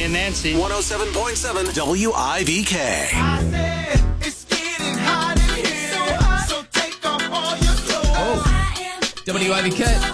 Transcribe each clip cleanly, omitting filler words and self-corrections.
Joey and Nancy. 107.7 WIVK. I said, it's getting hot in here, so take off all your clothes. WIVK.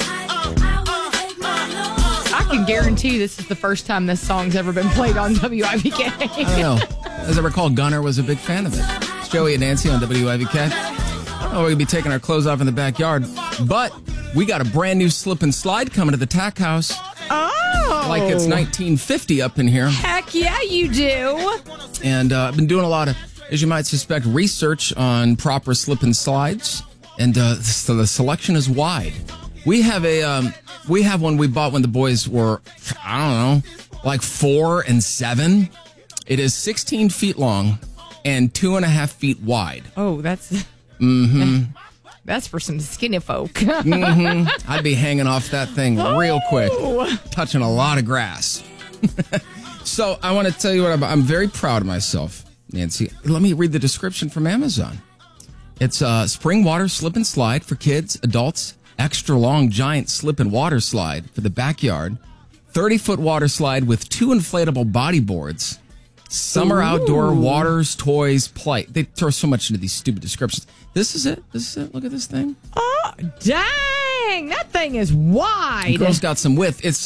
I can guarantee this is the first time this song's ever been played on WIVK. I don't know. As I recall, Gunnar was a big fan of it. It's Joey and Nancy on WIVK. I don't know, we're going to be taking our clothes off in the backyard, but we got a brand new slip and slide coming to the Tack House. Oh. Like it's 1950 up in here. Heck yeah, you do. And I've been doing a lot of, as you might suspect, research on proper slip and slides. And so the selection is wide. We have one we bought when the boys were, I don't know, like 4 and 7. It is 16 feet long and 2.5 feet wide. Oh, that's for some skinny folk. I'd be hanging off that thing real quick, touching a lot of grass. So I want to tell you what I'm very proud of myself, Nancy. Let me read the description from Amazon. It's a spring water slip and slide for kids, adults, extra long giant slip and water slide for the backyard, 30-foot water slide with 2 inflatable body boards, summer outdoor waters, toys, play. They throw so much into these stupid descriptions. This is it. Look at this thing. Oh, dang. That thing is wide. The girl's got some width. It's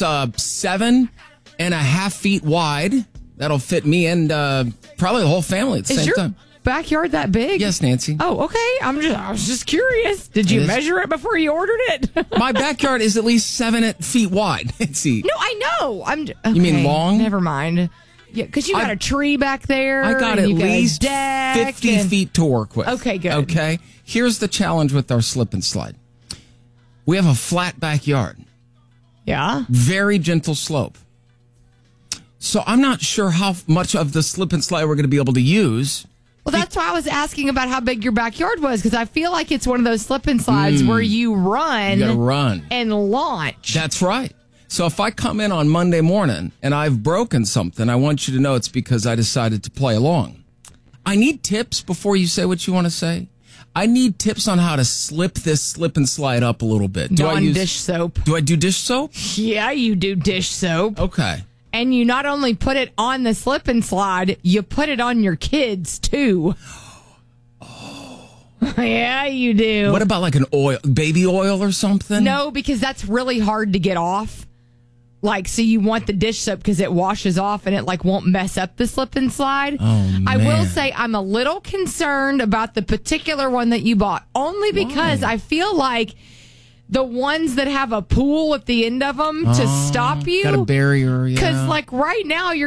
7.5 feet wide. That'll fit me and probably the whole family at the same time. Backyard that big? Yes, Nancy. Oh, okay. I was just curious. Did you measure it before you ordered it? My backyard is at least 7 feet wide, Nancy. No, I know. Okay, you mean long? Never mind. Yeah, because you got a tree back there. I got at least 50 feet to work with. Okay, good. Okay. Here's the challenge with our slip and slide. We have a flat backyard. Yeah. Very gentle slope. So I'm not sure how much of the slip and slide we're going to be able to use. Well, that's why I was asking about how big your backyard was, because I feel like it's one of those slip and slides where you run. You got to run. And launch. That's right. So if I come in on Monday morning and I've broken something, I want you to know it's because I decided to play along. I need tips before you say what you want to say. I need tips on how to slip this slip and slide up a little bit. Dish soap. Do I do dish soap? Yeah, you do dish soap. Okay. And you not only put it on the slip and slide, you put it on your kids, too. Oh. Yeah, you do. What about like an oil, baby oil or something? No, because that's really hard to get off. Like, so you want the dish soap because it washes off and it like won't mess up the slip and slide. Oh, man. I will say I'm a little concerned about the particular one that you bought, only because I feel like the ones that have a pool at the end of them to stop you. Got a barrier, yeah. Because like right now you're